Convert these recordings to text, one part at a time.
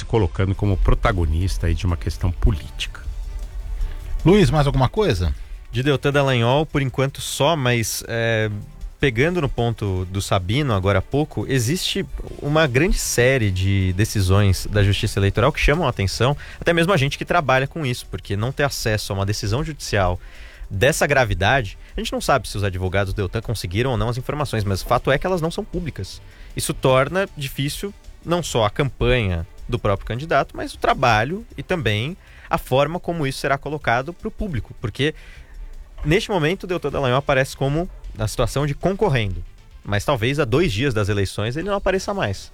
colocando como protagonista aí de uma questão política. Luiz, mais alguma coisa? De Deltan Dallagnol, por enquanto só, mas pegando no ponto do Sabino agora há pouco, existe uma grande série de decisões da Justiça Eleitoral que chamam a atenção, até mesmo a gente que trabalha com isso, porque não ter acesso a uma decisão judicial dessa gravidade, a gente não sabe se os advogados do Deltan conseguiram ou não as informações, mas o fato é que elas não são públicas. Isso torna difícil não só a campanha do próprio candidato, mas o trabalho e também a forma como isso será colocado para o público, porque neste momento o Deltan Dallagnol aparece como na situação de concorrendo, mas talvez a 2 dias das eleições ele não apareça mais.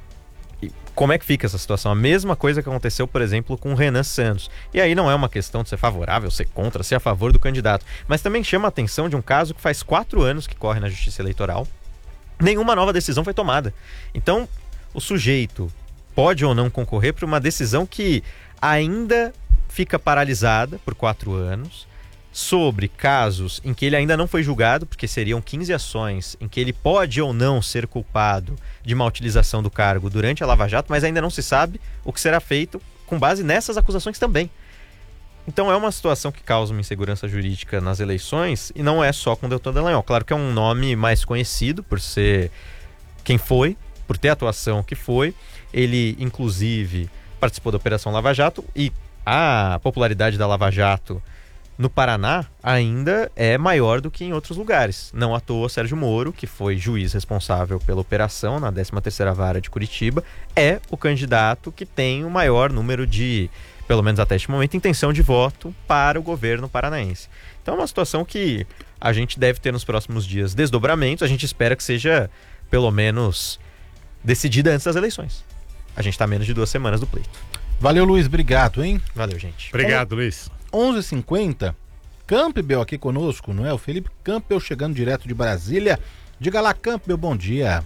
E como é que fica essa situação? A mesma coisa que aconteceu, por exemplo, com o Renan Santos. E aí não é uma questão de ser favorável, ser contra, ser a favor do candidato, mas também chama a atenção de um caso que faz 4 anos que corre na Justiça Eleitoral. Nenhuma nova decisão foi tomada. Então, o sujeito pode ou não concorrer para uma decisão que ainda fica paralisada por 4 anos, sobre casos em que ele ainda não foi julgado, porque seriam 15 ações em que ele pode ou não ser culpado de má utilização do cargo durante a Lava Jato, mas ainda não se sabe o que será feito com base nessas acusações também. Então é uma situação que causa uma insegurança jurídica nas eleições, e não é só com o Deltan Dallagnol. Claro que é um nome mais conhecido por ser quem foi, por ter a atuação que foi. Ele, inclusive, participou da Operação Lava Jato, e a popularidade da Lava Jato no Paraná ainda é maior do que em outros lugares. Não à toa, Sérgio Moro, que foi juiz responsável pela operação na 13ª Vara de Curitiba, é o candidato que tem o maior número de, pelo menos até este momento, intenção de voto para o governo paranaense. Então é uma situação que a gente deve ter nos próximos dias desdobramentos. A gente espera que seja, pelo menos, decidida antes das eleições. A gente está a menos de 2 semanas do pleito. Valeu, Luiz. Obrigado, hein? Valeu, gente. Obrigado, Luiz. 11h50, Campbell aqui conosco, não é? O Felipe Campbell chegando direto de Brasília. Diga lá, Campbell, bom dia.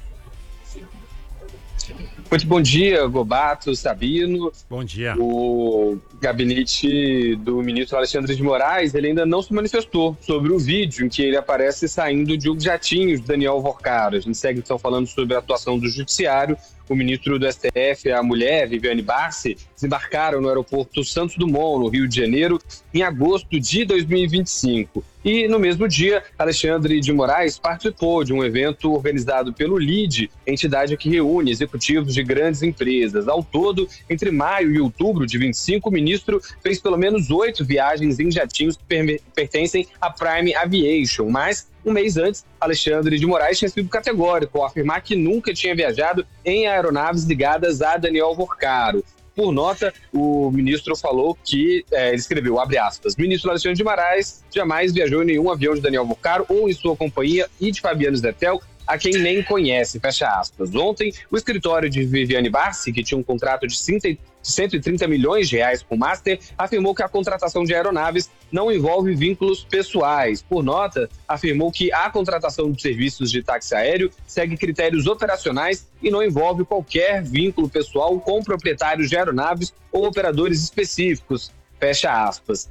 Muito bom dia, Gobato, Sabino. Bom dia. O gabinete do ministro Alexandre de Moraes, ele ainda não se manifestou sobre o vídeo em que ele aparece saindo de um jatinho de Daniel Vorcaro. A gente segue então falando sobre a atuação do judiciário. O ministro do STF, a mulher, Viviane Barsi, desembarcaram no aeroporto Santos Dumont, no Rio de Janeiro, em agosto de 2025. E no mesmo dia, Alexandre de Moraes participou de um evento organizado pelo LIDE, entidade que reúne executivos de grandes empresas. Ao todo, entre maio e outubro de 25, o ministro fez pelo menos 8 viagens em jatinhos que pertencem à Prime Aviation, mas um mês antes, Alexandre de Moraes tinha sido categórico ao afirmar que nunca tinha viajado em aeronaves ligadas a Daniel Vorcaro. Por nota, o ministro falou que, ele escreveu, abre aspas, ministro Alexandre de Moraes jamais viajou em nenhum avião de Daniel Vorcaro ou em sua companhia e de Fabiano Zettel, a quem nem conhece, fecha aspas. Ontem, o escritório de Viviane Barsi, que tinha um contrato de 130 milhões de reais com o Master, afirmou que a contratação de aeronaves não envolve vínculos pessoais. Por nota, afirmou que a contratação de serviços de táxi aéreo segue critérios operacionais e não envolve qualquer vínculo pessoal com proprietários de aeronaves ou operadores específicos, fecha aspas.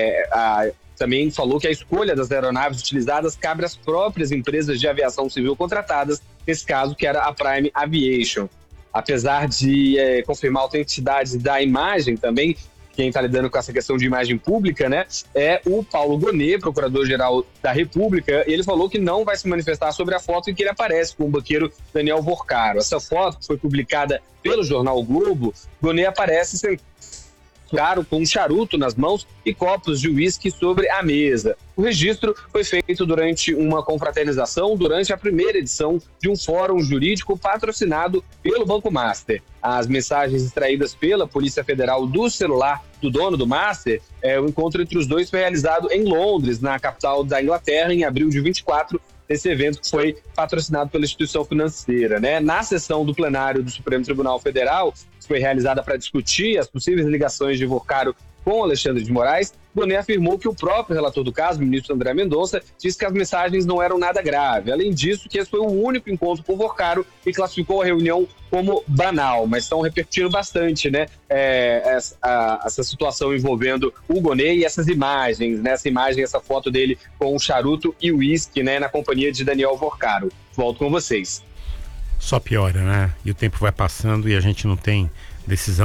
Também falou que a escolha das aeronaves utilizadas cabe às próprias empresas de aviação civil contratadas, nesse caso que era a Prime Aviation. Apesar de confirmar a autenticidade da imagem também, quem está lidando com essa questão de imagem pública, né, é o Paulo Gonet, procurador-geral da República. Ele falou que não vai se manifestar sobre a foto em que ele aparece com o banqueiro Daniel Vorcaro. Essa foto, que foi publicada pelo jornal o Globo, Gonet aparece claro, com um charuto nas mãos e copos de uísque sobre a mesa. O registro foi feito durante uma confraternização durante a primeira edição de um fórum jurídico patrocinado pelo Banco Master. As mensagens extraídas pela Polícia Federal do celular do dono do Master, o encontro entre os dois foi realizado em Londres, na capital da Inglaterra, em abril de 24, nesse evento que foi patrocinado pela instituição financeira, né? Na sessão do plenário do Supremo Tribunal Federal, que foi realizada para discutir as possíveis ligações de Vorcaro com Alexandre de Moraes, Bonet afirmou que o próprio relator do caso, o ministro André Mendonça, disse que as mensagens não eram nada grave. Além disso, que esse foi o único encontro com Vorcaro e classificou a reunião como banal, mas estão repercutindo bastante, né, essa situação envolvendo o Bonet e essas imagens, né, essa foto dele com o charuto e o uísque, né, na companhia de Daniel Vorcaro. Volto com vocês. Só piora, né? E o tempo vai passando e a gente não tem decisão